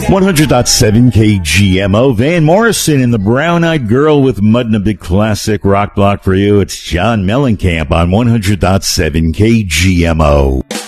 100.7 KGMO. Van Morrison and the Brown-Eyed Girl with Mud and a Big Classic rock block for you. It's John Mellencamp on 100.7 KGMO.